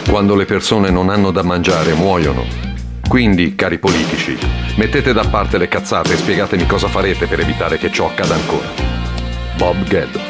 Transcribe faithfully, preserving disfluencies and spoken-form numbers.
Quando le persone non hanno da mangiare, muoiono. Quindi, cari politici, mettete da parte le cazzate e spiegatemi cosa farete per evitare che ciò accada ancora. Bob Geldof.